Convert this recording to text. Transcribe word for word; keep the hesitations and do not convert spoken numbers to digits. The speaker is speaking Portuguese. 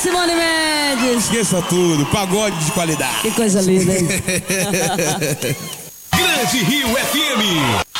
Simone Mendes. Esqueça tudo, pagode de qualidade. Que coisa linda, hein? Grande Rio F M.